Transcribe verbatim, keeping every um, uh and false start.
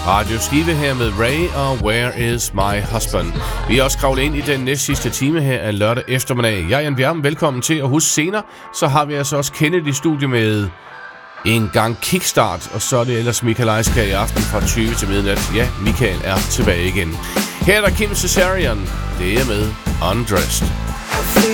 Radio Skive her med Ray og Where Is My Husband. Vi er også kravlet ind i den næst sidste time her af lørdag eftermiddag. Jeg er Jan Bjerg, velkommen til, og husk senere, så har vi altså også Kennedy i studie med en gang kickstart, og så er det ellers Michael Eiska i aften fra tyve til midnat. Ja, Michael er tilbage igen. Her er der Kim Cesarion, det er med Undressed.